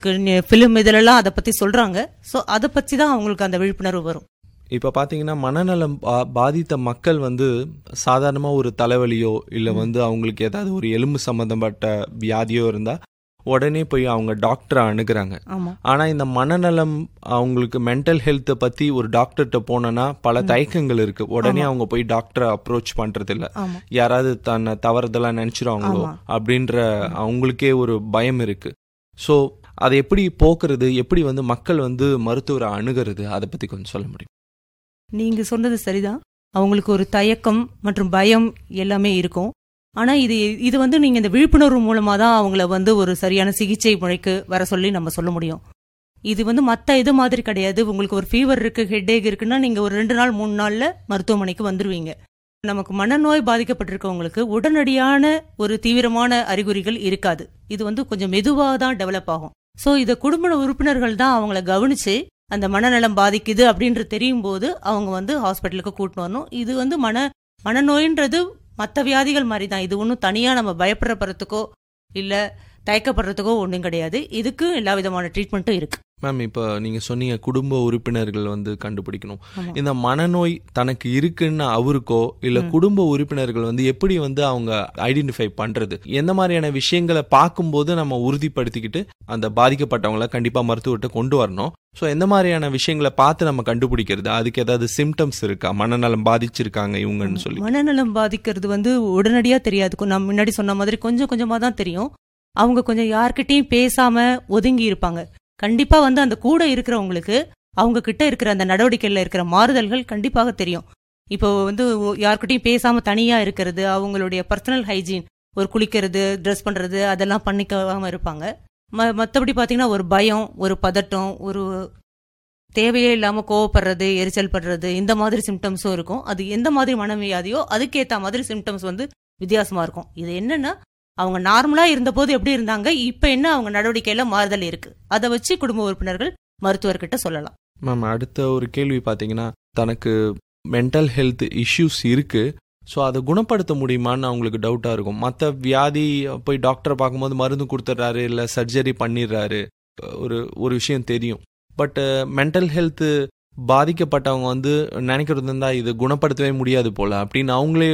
Film இதிலெல்லாம் அதை பற்றி சொல்கிறாங்க. ஸோ அதை பற்றி தான் அவங்களுக்கு அந்த விழிப்புணர்வு வரும். இப்போ பார்த்தீங்கன்னா மனநலம் பாதித்த மக்கள் வந்து சாதாரணமாக ஒரு தலைவலியோ இல்லை வந்து அவங்களுக்கு ஏதாவது ஒரு எலும்பு சம்மந்தப்பட்ட வியாதியோ இருந்தால் உடனே போய் அவங்க டாக்டரை அணுகிறாங்க. ஆனால் இந்த மனநலம் அவங்களுக்கு மென்டல் ஹெல்த்தை பற்றி ஒரு டாக்டர்கிட்ட போனோன்னா பல தயக்கங்கள் இருக்கு. உடனே அவங்க போய் டாக்டரை அப்ரோச் பண்றது இல்லை. யாராவது தன்னை தவறுதெல்லாம் நினைச்சிருவாங்களோ அப்படின்ற அவங்களுக்கே ஒரு பயம் இருக்கு. ஸோ அதை எப்படி போக்குறது, எப்படி வந்து மக்கள் வந்து மருத்துவரை அணுகிறது, அதை பற்றி கொஞ்சம் சொல்ல முடியும்? நீங்கள் சொன்னது சரிதான். அவங்களுக்கு ஒரு தயக்கம் மற்றும் பயம் எல்லாமே இருக்கும். ஆனால் இது வந்து நீங்கள் இந்த விழிப்புணர்வு மூலமாக தான் அவங்கள வந்து ஒரு சரியான சிகிச்சை முறைக்கு வர சொல்லி நம்ம சொல்ல முடியும். இது வந்து மற்ற இது மாதிரி கிடையாது. உங்களுக்கு ஒரு ஃபீவர் இருக்குது, ஹெட்டேக் இருக்குன்னா நீங்கள் ஒரு 2 நாள் 3 நாளில் மருத்துவமனைக்கு வந்துடுவீங்க. நமக்கு மனநோய் பாதிக்கப்பட்டிருக்கவங்களுக்கு உடனடியான ஒரு தீவிரமான அறிகுறிகள் இருக்காது. இது வந்து கொஞ்சம் மெதுவாக தான் டெவலப் ஆகும். ஸோ இதை குடும்ப உறுப்பினர்கள் தான் அவங்கள கவனித்து அந்த மனநலம் பாதிக்குது அப்படின்றது தெரியும் போது அவங்க வந்து ஹாஸ்பிட்டலுக்கு கூட்டின்னு வரணும். இது வந்து மனநோயின்றது மற்ற வியாதிகள் மாதிரி தான். இது ஒன்றும் தனியாக நம்ம பயப்படுறதுக்கோ இல்லை தயக்கப்படுறதுக்கோ ஒன்றும் கிடையாது. இதுக்கு எல்லா விதமான ட்ரீட்மெண்ட்டும் இருக்கு. மேம், இப்போ நீங்கள் சொன்னீங்க குடும்ப உறுப்பினர்கள் வந்து கண்டுபிடிக்கணும். இந்த மனநோய் தனக்கு இருக்குன்னு அவருக்கோ இல்லை குடும்ப உறுப்பினர்கள் வந்து எப்படி வந்து அவங்க ஐடென்டிஃபை பண்ணுறது, எந்த மாதிரியான விஷயங்களை பார்க்கும்போது நம்ம உறுதிப்படுத்திக்கிட்டு அந்த பாதிக்கப்பட்டவங்கள கண்டிப்பாக மருத்துவர்கிட்ட கொண்டு வரணும். ஸோ எந்த மாதிரியான விஷயங்களை பார்த்து நம்ம கண்டுபிடிக்கிறது, அதுக்கு ஏதாவது சிம்டம்ஸ் இருக்கா, மனநலம் பாதிச்சிருக்காங்க இவங்கன்னு சொல்லி? மனநலம் பாதிக்கிறது வந்து உடனடியாக தெரியாது. நான் முன்னாடி சொன்ன மாதிரி கொஞ்சம் கொஞ்சமாக தான் தெரியும். அவங்க கொஞ்சம் யார்கிட்டையும் பேசாம ஒதுங்கி இருப்பாங்க. கண்டிப்பா வந்து அந்த கூட இருக்கிறவங்களுக்கு அவங்க கிட்ட இருக்கிற அந்த நடவடிக்கையில் இருக்கிற மாறுதல்கள் கண்டிப்பாக தெரியும். இப்போ வந்து யார்கிட்டையும் பேசாம தனியா இருக்கிறது, அவங்களுடைய பர்சனல் ஹைஜீன், ஒரு குளிக்கிறது, ட்ரெஸ் பண்றது, அதெல்லாம் பண்ணிக்காம இருப்பாங்க. மற்றபடி பார்த்தீங்கன்னா ஒரு பயம், ஒரு பதட்டம், ஒரு தேவையே இல்லாம கோவப்படுறது, எரிச்சல் படுறது, இந்த மாதிரி சிம்டம்ஸும் இருக்கும். அது எந்த மாதிரி மனவியாதியோ அதுக்கேற்ற மாதிரி சிம்டம்ஸ் வந்து வித்தியாசமா இருக்கும். இது என்னன்னா அவங்க நார்மலா இருந்த போது எப்படி இருந்தாங்க, இப்ப என்ன அவங்க நடவடிக்கையில மாறுதல் இருக்கு, அதை வச்சு குடும்ப உறுப்பினர்கள் மருத்துவர்கிட்ட சொல்லலாம். மேம், அடுத்த ஒரு கேள்வி பார்த்தீங்கன்னா, தனக்கு மென்டல் ஹெல்த் இஷ்யூஸ் இருக்கு, ஸோ அதை குணப்படுத்த முடியுமான்னு அவங்களுக்கு டவுட்டாக இருக்கும். மற்ற வியாதி போய் டாக்டரை பார்க்கும்போது மருந்து கொடுத்துட்றாரு, இல்லை சர்ஜரி பண்ணிடுறாரு, ஒரு விஷயம் தெரியும். பட் மென்டல் ஹெல்த் பாதிக்கப்பட்டவங்க வந்து நினைக்கிறது இருந்தா இது குணப்படுத்தவே முடியாது போல அப்படின்னு அவங்களே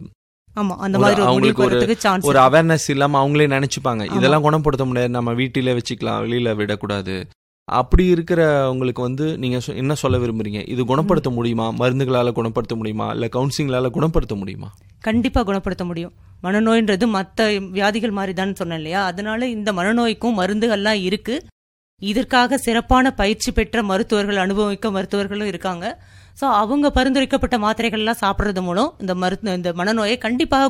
அவங்களுக்கு ஒரு அவேர்னஸ் இல்லாம அவங்களே நினைச்சுப்பாங்க, இதெல்லாம் குணப்படுத்த முடியாது, நம்ம வீட்டிலே வச்சுக்கலாம், வெளியில விடக்கூடாது. அப்படி இருக்கிறவங்களுக்கு வந்து நீங்க என்ன சொல்ல விரும்புறீங்க? இது குணப்படுத்த முடியுமா? மருந்துகளால குணப்படுத்த முடியுமா, இல்ல கவுன்சிலிங்கால குணப்படுத்த முடியுமா? கண்டிப்பா குணப்படுத்த முடியும். மனநோயின்றது மற்ற வியாதிகள் மாதிரி தான் சொன்னேன் இல்லையா, அதனால இந்த மனநோய்க்கும் மருந்துகள்லாம் இருக்கு. இதற்காக சிறப்பான பயிற்சி பெற்ற மருத்துவர்கள், அனுபவிக்க மருத்துவர்களும் இருக்காங்க. ஸோ அவங்க பரிந்துரைக்கப்பட்ட மாத்திரைகள்லாம் சாப்பிட்றது மூலம் இந்த மனநோயை கண்டிப்பாக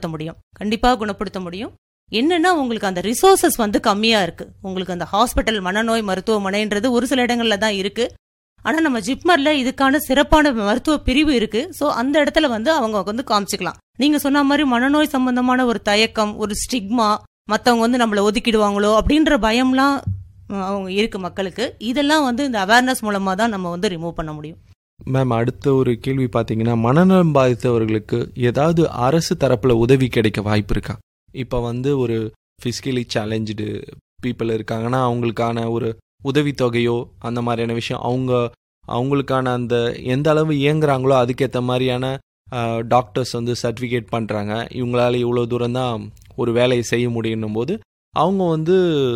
குணப்படுத்த முடியும். என்னன்னா உங்களுக்கு அந்த ரிசோர்சஸ் வந்து கம்மியா இருக்கு. உங்களுக்கு அந்த ஹாஸ்பிட்டல் மனநோய் மருத்துவமனைன்றது ஒரு சில இடங்கள்ல தான் இருக்கு. ஆனா நம்ம ஜிப்மர்ல இதுக்கான சிறப்பான மருத்துவ பிரிவு இருக்கு. ஸோ அந்த இடத்துல வந்து அவங்க வந்து காமிச்சிக்கலாம். நீங்க சொன்ன மாதிரி மனநோய் சம்பந்தமான ஒரு தயக்கம், ஒரு ஸ்டிக்மா, மற்றவங்க வந்து நம்மளை ஒதுக்கிடுவாங்களோ அப்படின்ற பயம்லாம் அவங்க இருக்கு மக்களுக்கு. இதெல்லாம் வந்து இந்த அவேர்னஸ் மூலமா தான் நம்ம வந்து ரிமூவ் பண்ண முடியும். மேம், அடுத்த ஒரு கேள்வி பார்த்தீங்கன்னா, மனநலம் பாதித்தவர்களுக்கு ஏதாவது அரசு தரப்புல உதவி கிடைக்க வாய்ப்பு இருக்கா? இப்போ வந்து ஒரு ஃபிசிக்கலி சேலஞ்சு பீப்புள் இருக்காங்கன்னா அவங்களுக்கான ஒரு உதவித்தொகையோ அந்த மாதிரியான விஷயம், அவங்களுக்கான அந்த எந்த அளவு இயங்குறாங்களோ அதுக்கேற்ற மாதிரியான டாக்டர்ஸ் வந்து சர்டிஃபிகேட் பண்ணுறாங்க, இவங்களால இவ்வளோ தூரம் தான் ஒரு வேலையை செய்ய முடியும் போது அவங்க வந்து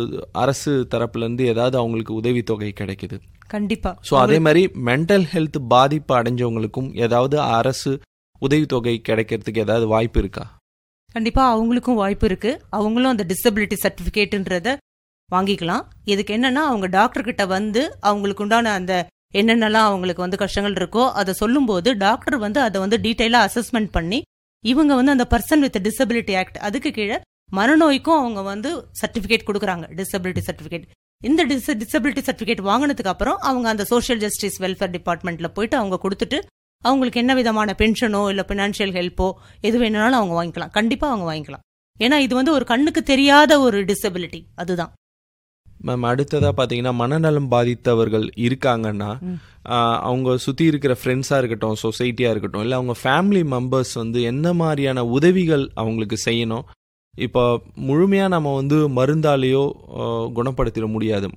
அரசு தரப்புலேருந்து ஏதாவது அவங்களுக்கு உதவித்தொகை கிடைக்குது. கண்டிப்பா. ஸோ அதே மாதிரி மென்டல் ஹெல்த் பாதிப்பு அடைஞ்சவங்களுக்கும் ஏதாவது அரசு உதவித்தொகை கிடைக்கிறதுக்கு ஏதாவது வாய்ப்பு இருக்கா? கண்டிப்பா அவங்களுக்கும் வாய்ப்பு இருக்கு. அவங்களும் அந்த டிசபிலிட்டி சர்டிஃபிகேட்ன்றத வாங்கிக்கலாம். இதுக்கு என்னன்னா அவங்க டாக்டர் கிட்ட வந்து அவங்களுக்கு உண்டான அந்த என்னென்னலாம் அவங்களுக்கு வந்து கஷ்டங்கள் இருக்கோ அதை சொல்லும்போது டாக்டர் வந்து அதை வந்து டீட்டெயிலாக அசஸ்மெண்ட் பண்ணி இவங்க வந்து அந்த பர்சன் வித் டிசபிலிட்டி ஆக்ட் அதுக்கு கீழே மனநோய்க்கும் அவங்க வந்து சர்டிஃபிகேட் கொடுக்குறாங்க, டிசபிலிட்டி சர்டிஃபிகேட். இந்த டிசபிலிட்டி சர்டிஃபிகேட் வாங்கினதுக்கு அப்புறம் அவங்க அந்த சோஷியல் ஜஸ்டிஸ் வெல்ஃபேர் டிபார்ட்மெண்ட்ல போயிட்டு அவங்க கொடுத்துட்டு அவங்களுக்கு என்ன விதமான பென்ஷனோ இல்லை ஃபினான்ஷியல் ஹெல்ப்போ எது வேணும்னாலும் அவங்க வாங்கிக்கலாம். கண்டிப்பா அவங்க வாங்கிக்கலாம். ஏன்னா இது வந்து ஒரு கண்ணுக்கு தெரியாத ஒரு டிசபிலிட்டி. அதுதான் மேம். அடுத்ததாக பார்த்தீங்கன்னா, மனநலம் பாதித்தவர்கள் இருக்காங்கன்னா அவங்க சுற்றி இருக்கிற ஃப்ரெண்ட்ஸாக இருக்கட்டும், சொசைட்டியாக இருக்கட்டும், இல்லை அவங்க ஃபேமிலி மெம்பர்ஸ் வந்து என்ன மாதிரியான உதவிகள் அவங்களுக்கு செய்யணும்? இப்போ முழுமையாக நம்ம வந்து மருந்தாலேயோ குணப்படுத்திட முடியாது.